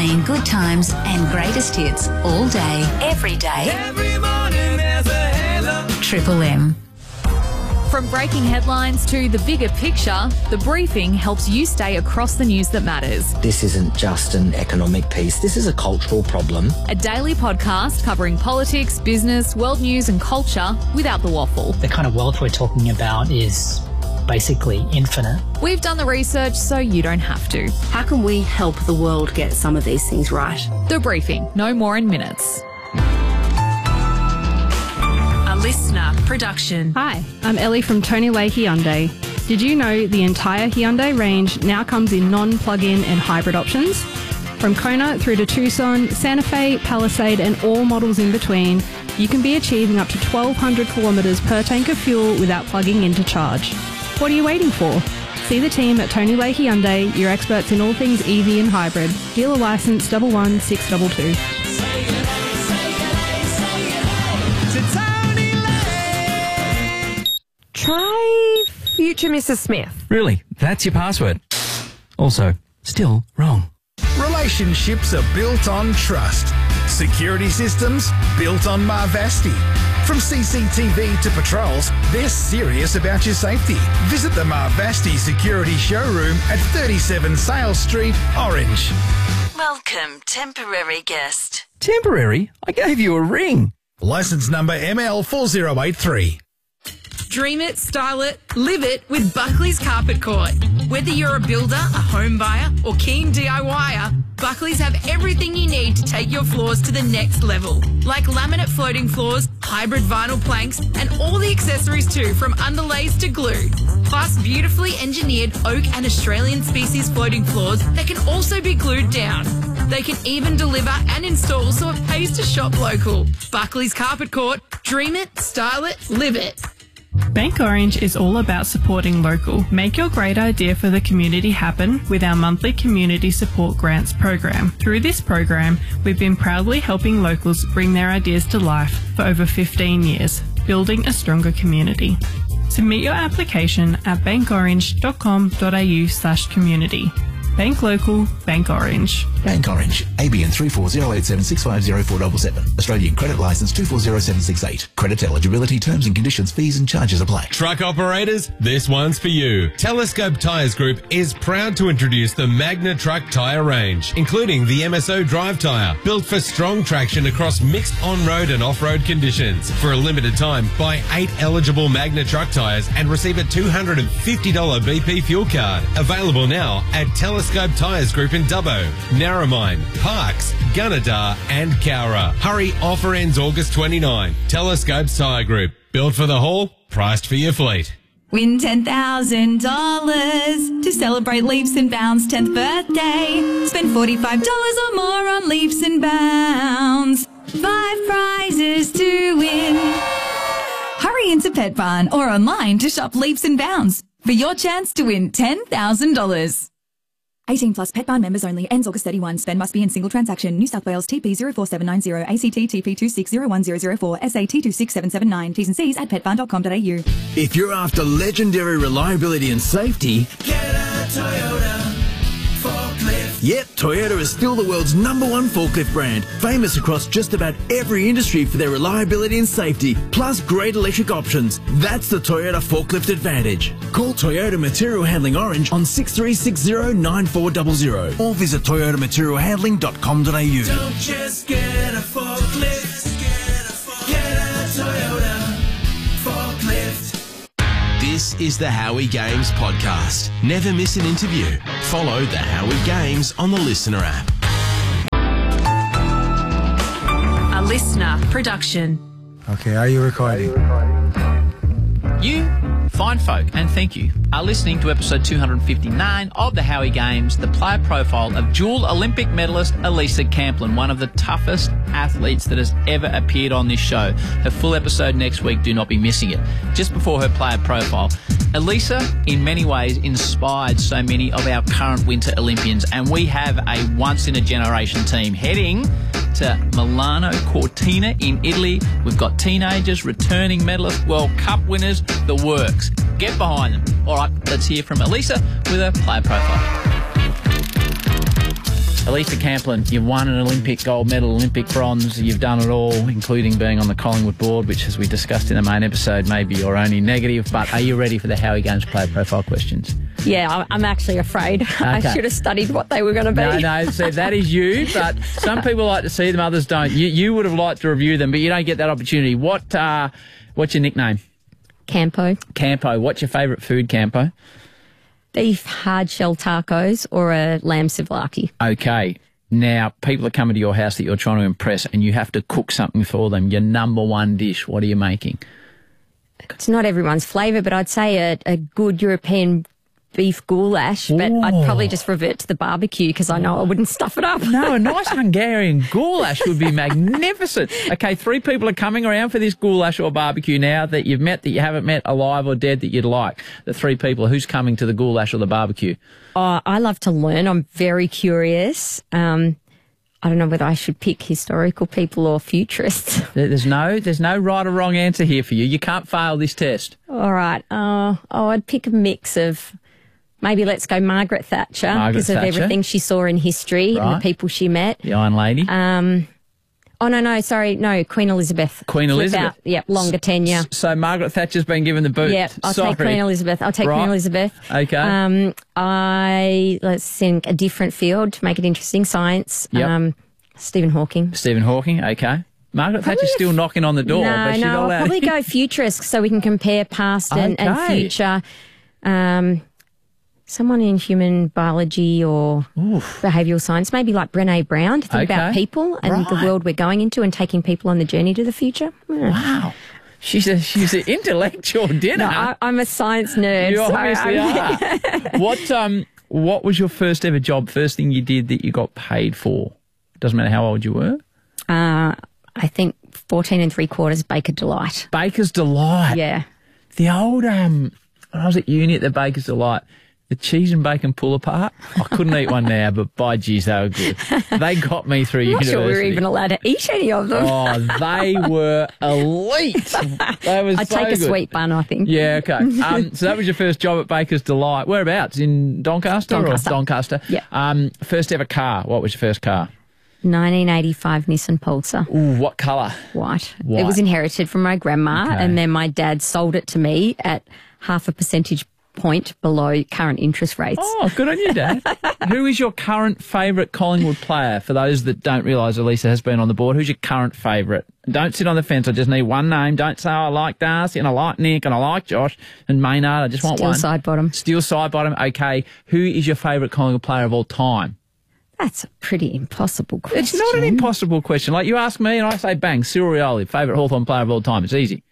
playing good times and greatest hits all day, every day. Every morning there's a halo. Triple M. From breaking headlines to the bigger picture, The Briefing helps you stay across the news that matters. This isn't just an economic piece, this is a cultural problem. A daily podcast covering politics, business, world news and culture without the waffle. The kind of wealth we're talking about is basically infinite. We've done the research so you don't have to. How can we help the world get some of these things right? The Briefing, no more in minutes. Listener production. Hi, I'm Ellie from Tony Leahy Hyundai. Did you know the entire Hyundai range now comes in non-plug-in and hybrid options? From Kona through to Tucson, Santa Fe, Palisade and all models in between, you can be achieving up to 1,200 kilometres per tank of fuel without plugging in to charge. What are you waiting for? See the team at Tony Leahy Hyundai, your experts in all things EV and hybrid. Dealer licence 11622. Try future Mrs. Smith. Really? That's your password? Also, still wrong. Relationships are built on trust. Security systems built on Marvasti. From CCTV to patrols, they're serious about your safety. Visit the Marvasti Security Showroom at 37 Sales Street, Orange. Welcome, temporary guest. Temporary? I gave you a ring. Licence number ML4083. Dream it, style it, live it with Buckley's Carpet Court. Whether you're a builder, a home buyer or keen DIYer, Buckley's have everything you need to take your floors to the next level. Like laminate floating floors, hybrid vinyl planks and all the accessories too, from underlays to glue. Plus beautifully engineered oak and Australian species floating floors that can also be glued down. They can even deliver and install so it pays to shop local. Buckley's Carpet Court. Dream it, style it, live it. Bank Orange is all about supporting local. Make your great idea for the community happen with our monthly Community Support Grants program. Through this program, we've been proudly helping locals bring their ideas to life for over 15 years, building a stronger community. Submit your application at bankorange.com.au/community. Bank local, Bank Orange. Bank Orange, ABN 340876504777. Australian Credit Licence 240768. Credit eligibility, terms and conditions, fees and charges apply. Truck operators, this one's for you. Telescope Tyres Group is proud to introduce the Magna Truck tyre range, including the MSO Drive tyre, built for strong traction across mixed on-road and off-road conditions. For a limited time, buy 8 eligible Magna Truck tyres and receive a $250 BP fuel card. Available now at Telescope Tyres Group in Dubbo, Narromine, Parkes, Gunnedah and Cowra. Hurry, offer ends August 29. Telescopes Tyre Group. Built for the haul, priced for your fleet. Win $10,000 to celebrate Leaps and Bounds' 10th birthday. Spend $45 or more on Leaps and Bounds. 5 prizes to win. Hurry into Pet Barn or online to shop Leaps and Bounds for your chance to win $10,000. 18 plus Pet Barn members only. Ends August 31. Spend must be in single transaction. New South Wales TP 04790. ACT TP 2601004. SAT 26779. T's and C's at petbarn.com.au. If you're after legendary reliability and safety, Get a Toyota forklift. yep, Toyota is still the world's #1 forklift brand, famous across just about every industry for their reliability and safety, plus great electric options. That's the Toyota Forklift Advantage. Call Toyota Material Handling Orange on 6360-9400 or visit toyotamaterialhandling.com.au. Don't just get a forklift. Get a Toyota forklift. This is the Howie Games podcast. Never miss an interview. Follow the Howie Games on the Listener app. A listener production. Okay, are you recording? You, fine folk, and thank you, are listening to episode 259 of the Howie Games, the player profile of dual Olympic medalist Elisa Camplin, one of the toughest athletes that has ever appeared on this show. Her full episode next week, do not be missing it. Just before her player profile, Elisa, in many ways, inspired so many of our current Winter Olympians, and we have a once-in-a-generation team heading to Milano Cortina in Italy. We've got teenagers, returning medalists, World Cup winners, the works. Get behind them. All right, let's hear from Elisa with her player profile. Elisa Camplin, you've won an Olympic gold medal, Olympic bronze. You've done it all, including being on the Collingwood board, which, as we discussed in the main episode, may be your only negative. But are you ready for the Howie Games player profile questions? Yeah, I'm actually afraid. I should have studied what they were going to be. No, so that is you, but some people like to see them, others don't. You would have liked to review them, but you don't get that opportunity. What's your nickname? Campo. Campo. What's your favourite food, Campo? Beef hard shell tacos or a lamb souvlaki. Okay. Now, people are coming to your house that you're trying to impress and you have to cook something for them. Your number one dish, what are you making? It's not everyone's flavour, but I'd say a good European beef goulash, but I'd probably just revert to the barbecue because I know I wouldn't stuff it up. No, a nice Hungarian goulash would be magnificent. Okay, 3 people are coming around for this goulash or barbecue now that you've met, that you haven't met, alive or dead, that you'd like. The 3 people, who's coming to the goulash or the barbecue? Oh, I love to learn. I'm very curious. I don't know whether I should pick historical people or futurists. There's no right or wrong answer here for you. You can't fail this test. All right. I'd pick a mix of... Maybe let's go Margaret Thatcher because of everything she saw in history and the people she met. The Iron Lady. Queen Elizabeth. Queen Elizabeth. Longer tenure. So Margaret Thatcher's been given the boot. Yeah, I'll take Queen Elizabeth. Queen Elizabeth. Okay. Let's think a different field to make it interesting. Science. Yep. Stephen Hawking. Stephen Hawking. Okay. Margaret Thatcher's still knocking on the door. No, I'll probably go futurist so we can compare past and future. Someone in human biology or behavioural science, maybe like Brené Brown, to think about people and the world we're going into and taking people on the journey to the future. Wow. She's an intellectual dinner. No, I'm a science nerd. You obviously are. What was your first ever job, first thing you did that you got paid for? Doesn't matter how old you were. I think 14 3/4 Baker Delight. Baker's Delight? Yeah. The old, when I was at uni at the Baker's Delight, the cheese and bacon pull apart. I couldn't eat one now, but by geez, they were good. They got me through university. I'm not sure we were even allowed to eat any of them. Oh, they were elite. They were I'd take a sweet bun, I think. Yeah, okay. So that was your first job at Baker's Delight. Whereabouts? In Doncaster? Doncaster. Yeah. First ever car. What was your first car? 1985 Nissan Pulsar. Ooh, what colour? White. It was inherited from my grandma, and then my dad sold it to me at 0.5 percentage point below current interest rates. Oh, good on you, Dad. Who is your current favourite Collingwood player? For those that don't realise Elisa has been on the board, who's your current favourite? Don't sit on the fence. I just need one name. Don't say, I like Darcy and I like Nick and I like Josh and Maynard. I just want one. Still side bottom. Still side bottom. Okay. Who is your favourite Collingwood player of all time? That's a pretty impossible question. It's not an impossible question. Like you ask me and I say bang, Cyril Rioli, favourite Hawthorn player of all time. It's easy.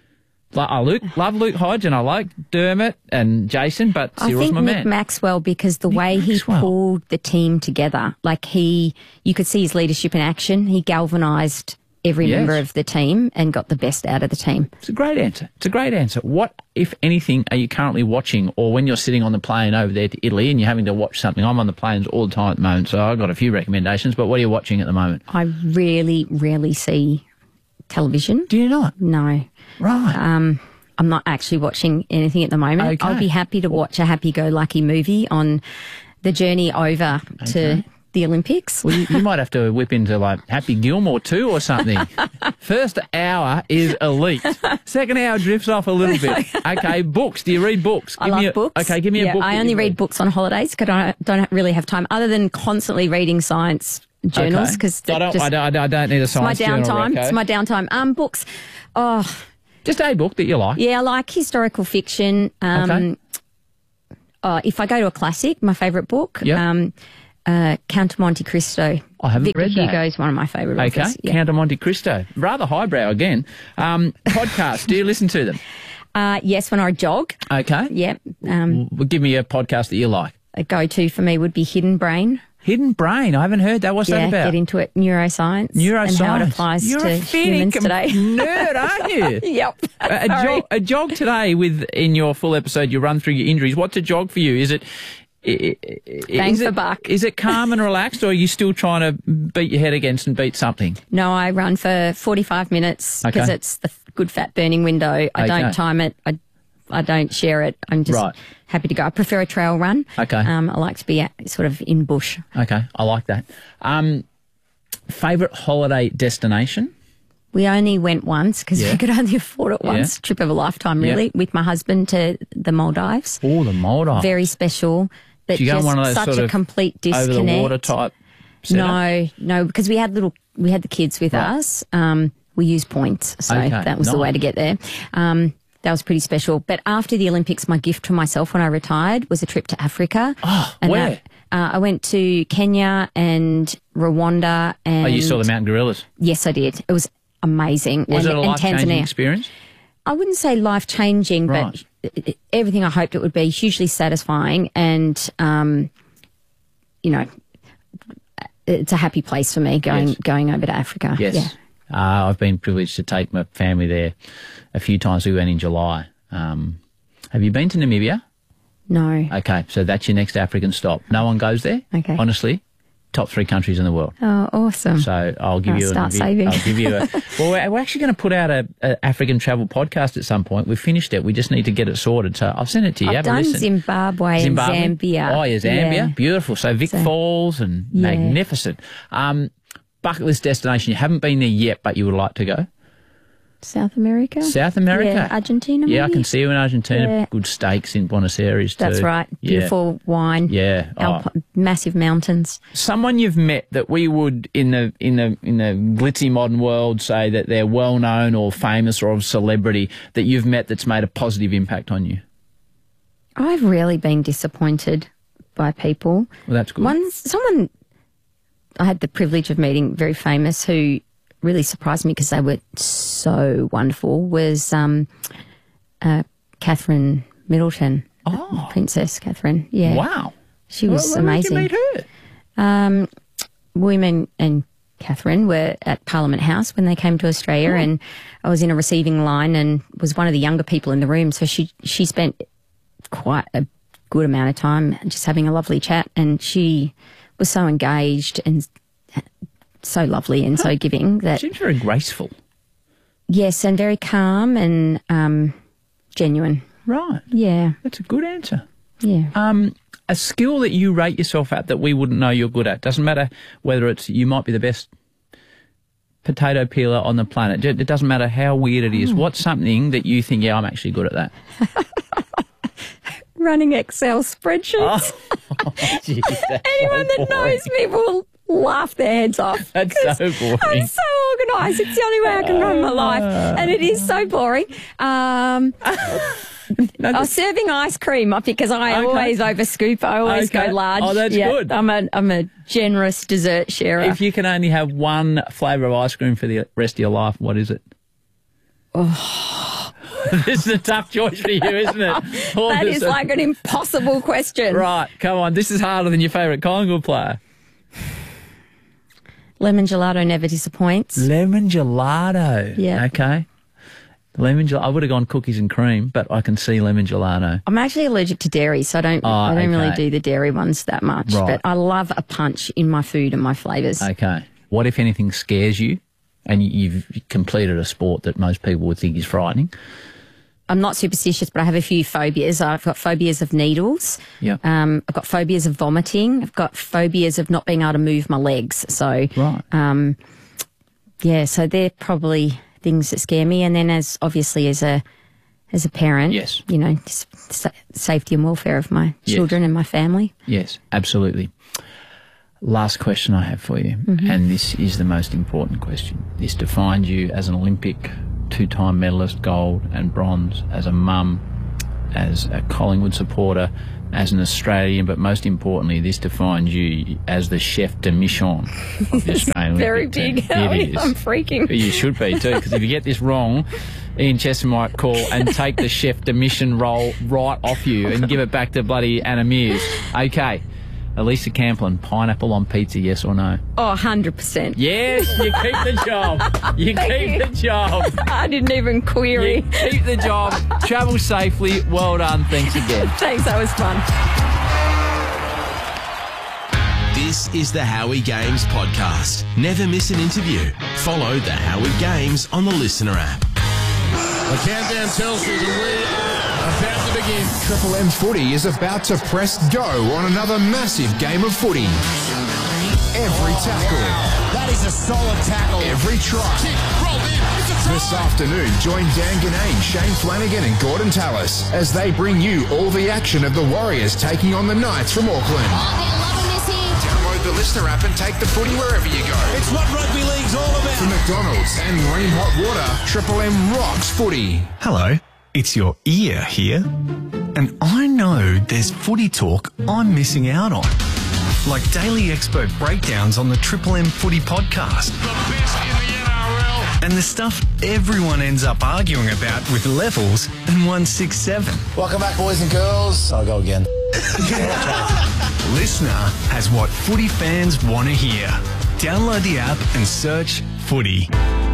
I love Luke Hodge and I like Dermot and Jason, but Cyril's my man. I think Nick Maxwell, because the way he pulled the team together, you could see his leadership in action. He galvanised every member of the team and got the best out of the team. It's a great answer. What, if anything, are you currently watching, or when you're sitting on the plane over there to Italy and you're having to watch something? I'm on the planes all the time at the moment, so I've got a few recommendations, but what are you watching at the moment? I really rarely see television. Do you not? No. Right. I'm not actually watching anything at the moment. Okay. I'll be happy to watch a happy-go-lucky movie on the journey over to the Olympics. Well, you might have to whip into Happy Gilmore 2 or something. First hour is elite. Second hour drifts off a little bit. Okay, books. Do you read books? I love books. Okay, give me a book. I only read books on holidays because I don't really have time, other than constantly reading science journals. Because I don't need a science journal. It's my downtime. Books. Oh, just a book that you like. Yeah, I like historical fiction. If I go to a classic, my favourite book. Yep. Count of Monte Cristo. I haven't Victor read that. Hugo is one of my favourite authors. Okay, Count of Monte Cristo. Rather highbrow again. Podcasts, do you listen to them? Yes, when I jog. Okay. Yep. Give me a podcast that you like. A go-to for me would be Hidden Brain. Hidden Brain. I haven't heard that. What's that about? Get into it. Neuroscience. And how it applies to humans today. Nerd, aren't you? Yep. A jog today in your full episode, you run through your injuries. What's a jog for you? Is it... Bang for buck. Is it calm and relaxed, or are you still trying to beat your head against and beat something? No, I run for 45 minutes because it's the good fat burning window. I don't time it. I I don't share it. I'm just happy to go. I prefer a trail run. Okay. I like to be sort of in bush. Okay, I like that. Favourite holiday destination? We only went once because we could only afford it once. Yeah. Trip of a lifetime, really, with my husband to the Maldives. Oh, the Maldives. Very special. But Do you go on just one of those such sort a of complete disconnect. over the water type setup? No, because we had the kids with us. We used points, so that was the way to get there. That was pretty special. But after the Olympics, my gift to myself when I retired was a trip to Africa. Oh, and where? I went to Kenya and Rwanda. And you saw the mountain gorillas? Yes, I did. It was amazing. Was it a and life-changing Tanzania. experience? I wouldn't say life-changing, but everything I hoped it would be, hugely satisfying. And, you know, it's a happy place for me going over to Africa. Yes. Yeah. I've been privileged to take my family there a few times. We went in July. Have you been to Namibia? No. Okay, so that's your next African stop. No one goes there. Okay. Honestly, top 3 countries in the world. Oh, awesome. So I'll give you start saving. I'll give you a. Well, we're actually going to put out a African travel podcast at some point. We've finished it. We just need to get it sorted. So I'll send it to you. I've done Zimbabwe and Zambia. Oh, yeah, Zambia. Yeah. Beautiful. So Vic Falls and magnificent. Bucket list destination. You haven't been there yet, but you would like to go? South America. South America. Yeah, Argentina. Yeah, I maybe? can see you in Argentina. Yeah. Good steaks in Buenos Aires too. That's right. Beautiful wine. Yeah. Massive mountains. Someone you've met that we would in the glitzy modern world say that they're well known or famous or of celebrity that you've met that's made a positive impact on you. I've really been disappointed by people. Well, that's good. Someone I had the privilege of meeting, very famous, who really surprised me because they were so wonderful, was Catherine Middleton. Oh. Princess Catherine. Yeah. Wow. She was Where amazing. did you meet her? Women and Catherine were at Parliament House when they came to Australia, and I was in a receiving line and was one of the younger people in the room. So she spent quite a good amount of time just having a lovely chat, and she was so engaged and so lovely and so giving. That seems very graceful. Yes, and very calm and genuine. Right. Yeah. That's a good answer. Yeah. A skill that you rate yourself at that we wouldn't know you're good at. Doesn't matter whether it's you might be the best potato peeler on the planet. It doesn't matter how weird it is. What's something that you think, I'm actually good at that? Running Excel spreadsheets. Oh, geez, Anyone that knows me will laugh their heads off. That's so boring. I'm so organised. It's the only way I can run my life. And it is so boring. I was serving ice cream because I always overscoop. I always go large. Oh, that's good. I'm a generous dessert sharer. If you can only have one flavour of ice cream for the rest of your life, what is it? Oh. This is a tough choice for you, isn't it? That is like an impossible question. Right, come on. This is harder than your favourite Collingwood player. Lemon gelato never disappoints. Lemon gelato. Yeah. Okay. Lemon gelato. I would have gone cookies and cream, but I can see lemon gelato. I'm actually allergic to dairy, so I don't really do the dairy ones that much. Right. But I love a punch in my food and my flavours. Okay. What, if anything, scares you and you've completed a sport that most people would think is frightening? I'm not superstitious, but I have a few phobias. I've got phobias of needles. Yeah. I've got phobias of vomiting. I've got phobias of not being able to move my legs. So, right. So they're probably things that scare me. And then as a parent, yes, you know, safety and welfare of my children and my family. Yes, absolutely. Last question I have for you, and this is the most important question. This defines you as an Olympic 2-time medalist, gold and bronze, as a mum, as a Collingwood supporter, as an Australian, but most importantly, this defines you as the chef de mission of the Australian Very Olympic big. team. It is. I'm freaking. You should be too, because if you get this wrong, Ian Chester might call and take the chef de mission role right off you and give it back to bloody Anna Mears. Okay. Elisa Camplin, pineapple on pizza, yes or no? Oh, 100%. Yes, you keep the job. You keep the job. I didn't even query. You keep the job. Travel safely. Well done. Thanks again. Thanks, that was fun. This is the Howie Games podcast. Never miss an interview. Follow the Howie Games on the Listener app. The countdown tells you the lead. About to begin. Triple M Footy is about to press go on another massive game of footy. Every tackle. That is a solid tackle. Every try. Kick, rolled in. It's a try. This afternoon, join Dan Ganane, Shane Flanagan and Gordon Tallis as they bring you all the action of the Warriors taking on the Knights from Auckland. Download the Listener app and take the footy wherever you go. It's what rugby league's all about. From McDonald's and Marine Hot Water, Triple M rocks footy. Hello, it's your ear here. And I know there's footy talk I'm missing out on. Like daily expert breakdowns on the Triple M Footy podcast. The best in the NRL. And the stuff everyone ends up arguing about with Levels and 167. Welcome back, boys and girls. I'll go again. Listener has what footy fans want to hear. Download the app and search Footy.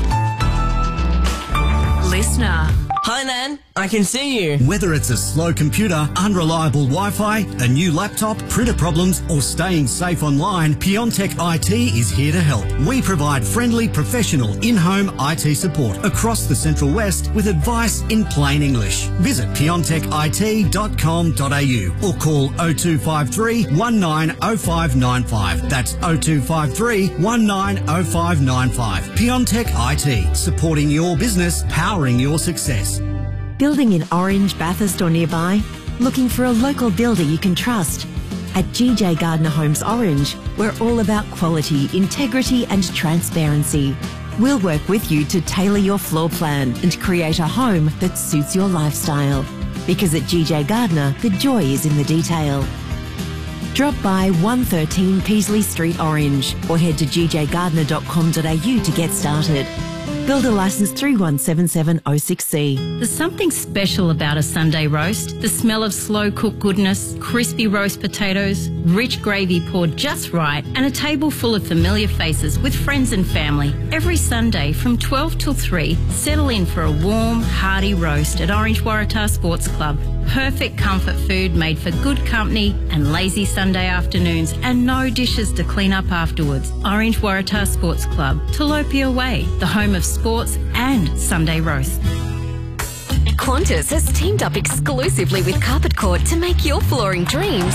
Listener. Hi, Nan. I can see you. Whether it's a slow computer, unreliable Wi-Fi, a new laptop, printer problems, or staying safe online, Piontech IT is here to help. We provide friendly, professional, in-home IT support across the Central West with advice in plain English. Visit piontechit.com.au or call 0253 190595. That's 0253 190595. Piontech IT, supporting your business, powering your success. Building in Orange, Bathurst or nearby? Looking for a local builder you can trust? At GJ Gardner Homes Orange, we're all about quality, integrity and transparency. We'll work with you to tailor your floor plan and create a home that suits your lifestyle. Because at GJ Gardner, the joy is in the detail. Drop by 113 Peasley Street Orange or head to gjgardner.com.au to get started. Builder licence 3177066C. There's something special about a Sunday roast. The smell of slow-cooked goodness, crispy roast potatoes, rich gravy poured just right, and a table full of familiar faces with friends and family. Every Sunday from 12 till 3, settle in for a warm, hearty roast at Orange Waratah Sports Club. Perfect comfort food made for good company and lazy Sunday afternoons, and no dishes to clean up afterwards. Orange Waratah Sports Club, Tilapia Way, the home of sports and Sunday roast. Qantas has teamed up exclusively with Carpet Court to make your flooring dreams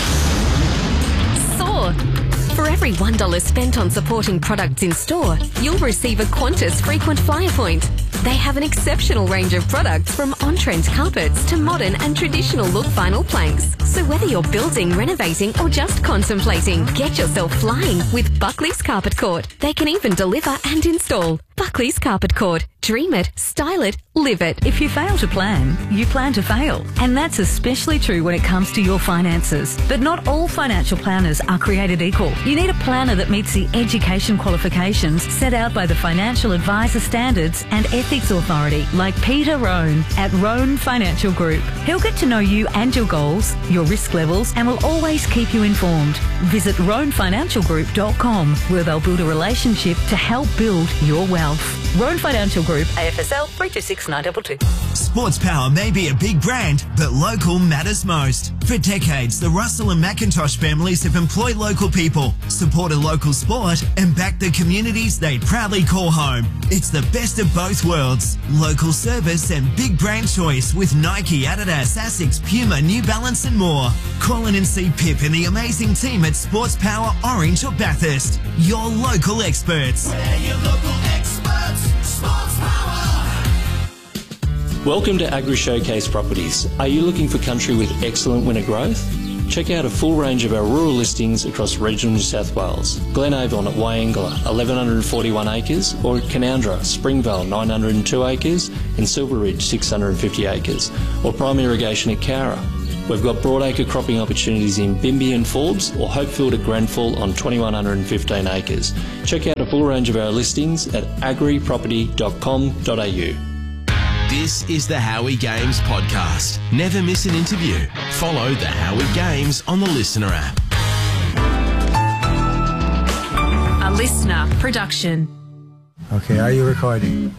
soar. For every $1 spent on supporting products in store, you'll receive a Qantas frequent flyer point. They have an exceptional range of products from on-trend carpets to modern and traditional look vinyl planks. So whether you're building, renovating or just contemplating, get yourself flying with Buckley's Carpet Court. They can even deliver and install. Buckley's Carpet Court. Dream it, style it, live it. If you fail to plan, you plan to fail. And that's especially true when it comes to your finances. But not all financial planners are created equal. You need a planner that meets the education qualifications set out by the Financial Advisor Standards and Ethics Authority, like Peter Rohn at Rohn Financial Group. He'll get to know you and your goals, your risk levels, and will always keep you informed. Visit rohnfinancialgroup.com, where they'll build a relationship to help build your wealth. Rohn Financial Group, AFSL 326922. Sports Power may be a big brand, but local matters most. For decades, the Russell and McIntosh families have employed local people, supported local sport, and backed the communities they proudly call home. It's the best of both worlds. Local service and big brand choice with Nike, Adidas, Asics, Puma, New Balance and more. Call in and see Pip and the amazing team at Sports Power Orange or Bathurst. Your local experts. We're your local experts. Sports Power. Welcome to Agri Showcase Properties. Are you looking for country with excellent winter growth? Check out a full range of our rural listings across regional New South Wales. Glenavon at Wyangla, 1,141 acres, or at Canowindra, Springvale, 902 acres, and Silver Ridge, 650 acres, or prime irrigation at Cowra. We've got broadacre cropping opportunities in Bimby and Forbes, or Hopefield at Grenfell on 2,115 acres. Check out a full range of our listings at agriproperty.com.au. This is the Howie Games podcast. Never miss an interview. Follow the Howie Games on the Listener app. A Listener production. Okay, are you recording?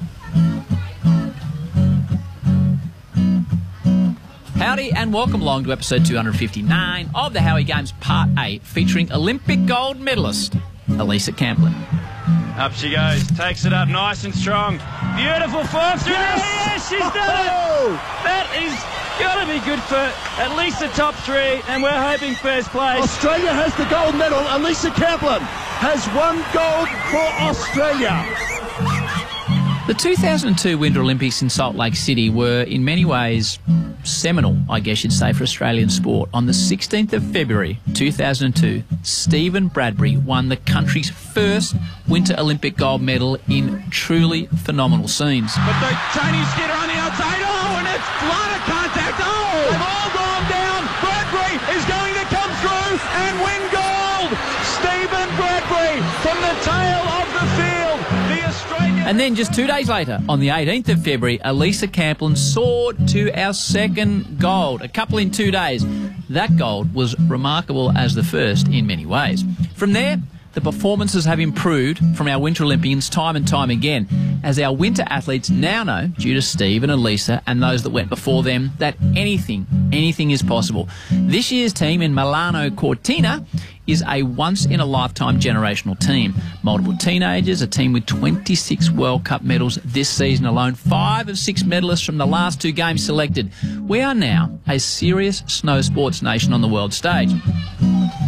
Howdy and welcome along to episode 259 of the Howie Games Part 8, featuring Olympic gold medalist Elisa Camplin. Up she goes, takes it up nice and strong. Beautiful form through there. Yes, she's done it. That is got to be good for at least the top three, and we're hoping first place. Australia has the gold medal. Elisa Camplin has won gold for Australia. The 2002 Winter Olympics in Salt Lake City were in many ways seminal, I guess you'd say, for Australian sport. On the 16th of February 2002, Stephen Bradbury won the country's first Winter Olympic gold medal in truly phenomenal scenes. But the Chinese skitter on the outside. Oh, and it's a lot of contact. Oh, they've all gone down. Bradbury is going to come through and win gold. Stephen Bradbury from the tail of the field. The Australian... And then just 2 days later, on the 18th of February, Elisa Camplin soared to our second gold, a couple in 2 days. That gold was remarkable as the first in many ways. From there, the performances have improved from our Winter Olympians time and time again, as our winter athletes now know, due to Steve and Elisa and those that went before them, that anything is possible. This year's team in Milano Cortina is a once-in-a-lifetime generational team. Multiple teenagers, a team with 26 World Cup medals this season alone, 5 of 6 medalists from the last 2 games selected. We are now a serious snow sports nation on the world stage.